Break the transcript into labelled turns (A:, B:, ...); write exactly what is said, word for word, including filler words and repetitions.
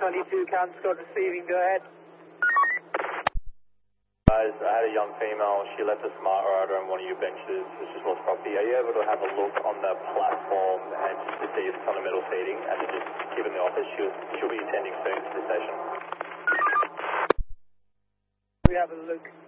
A: ninety-two, Cam Scott receiving, go ahead.
B: Guys, I had a young female, she left a smart rider on one of your benches, it's just lost property. Are you able to have a look on the platform and just to see if it's on the metal seating and then just give in the office? She'll, she'll be attending soon to the station.
A: We have a look.